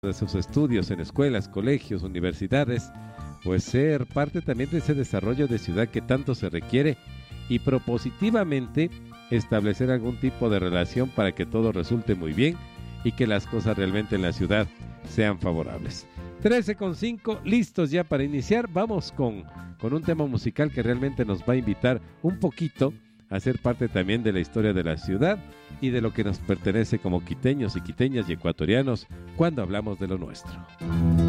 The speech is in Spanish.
de sus estudios en escuelas, colegios, universidades, pues ser parte también de ese desarrollo de ciudad que tanto se requiere y propositivamente establecer algún tipo de relación para que todo resulte muy bien y que las cosas realmente en la ciudad sean favorables. 13:05, listos ya para iniciar. Vamos con un tema musical que realmente nos va a invitar un poquito a ser parte también de la historia de la ciudad y de lo que nos pertenece como quiteños y quiteñas y ecuatorianos cuando hablamos de lo nuestro.